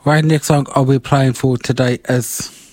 Right, next song I'll be playing for today is